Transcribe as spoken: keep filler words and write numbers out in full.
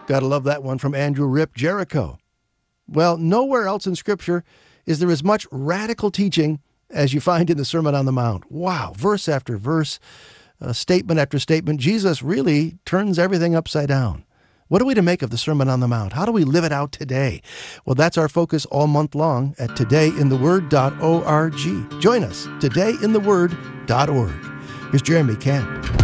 Gotta love that one from Andrew Rip, Jericho. Well, nowhere else in Scripture is there as much radical teaching as you find in the Sermon on the Mount. Wow, verse after verse, uh, statement after statement, Jesus really turns everything upside down. What are we to make of the Sermon on the Mount? How do we live it out today? Well, that's our focus all month long at today in the word dot org. Join us, today in the word dot org. Here's Jeremy Camp.